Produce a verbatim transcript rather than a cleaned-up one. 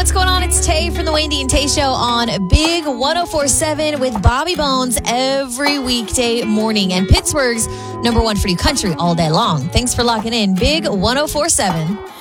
what's going on? It's Tay from the Wendy and Tay Show on Big one oh four point seven with Bobby Bones every weekday morning. And Pittsburgh's number one for you country all day long. Thanks for locking in. Big one oh four point seven.